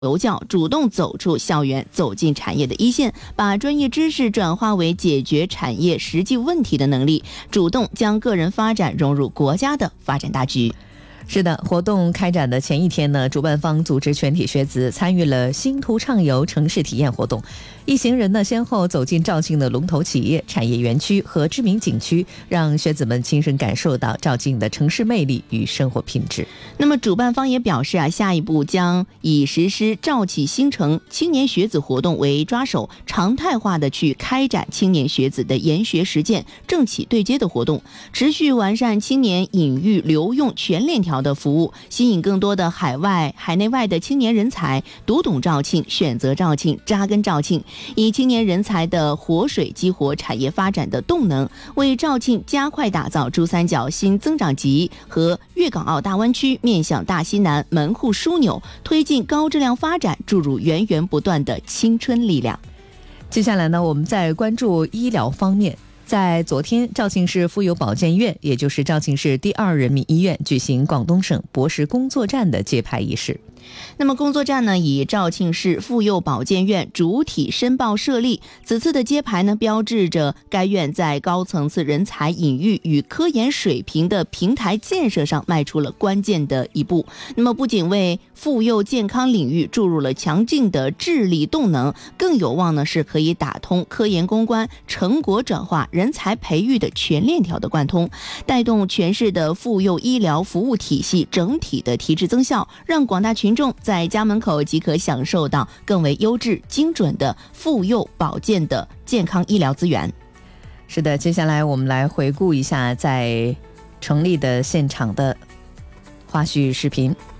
由教，主动走出校园，走进产业的一线，把专业知识转化为解决产业实际问题的能力，主动将个人发展融入国家的发展大局。 是的，活动开展的前一天呢，主办方组织全体学子参与了星途畅游城市体验活动。一行人呢，先后走进肇庆的龙头企业、产业园区和知名景区，让学子们亲身感受到肇庆的城市魅力与生活品质。 那么主办方也表示下一步将以实施肇启新城青年学子活动为抓手，常态化的去开展青年学子的研学实践、政企对接的活动，持续完善青年引育留用全链条的服务，吸引更多的海外、海内外的青年人才读懂肇庆、选择肇庆、扎根肇庆，以青年人才的活水激活产业发展的动能，为肇庆加快打造珠三角新增长极和粤港澳大湾区面向大西南门户枢纽，推进高质量发展注入源源不断的青春力量。 接下来呢，我们再关注医疗方面。在昨天，肇庆市妇幼保健院，也就是肇庆市第2人民医院举行广东省博士工作站的揭牌仪式。 那么工作站呢，以肇庆市妇幼保健院主体申报设立，此次的揭牌呢，标志着该院在高层次人才引育与科研水平的平台建设上迈出了关键的一步。那么不仅为妇幼健康领域注入了强劲的智力动能，更有望呢是可以打通科研攻关、成果转化、人才培育的全链条的贯通，带动全市的妇幼医疗服务体系整体的提质增效，让广大群众在家门口即可享受到更为优质精准的妇幼保健的健康医疗资源。 是的，接下来我们来回顾一下在成立的现场的花絮视频。